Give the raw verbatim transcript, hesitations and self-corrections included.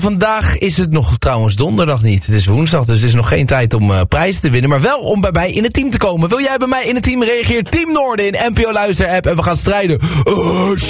zeggen, vandaag is het nog trouwens donderdag niet. Het is woensdag, dus er is nog geen tijd om uh, prijzen te winnen. Maar wel om bij mij in het team te komen. Wil jij bij mij in het team reageren? Team Noorden in N P O Luister app. En we gaan strijden. Uh,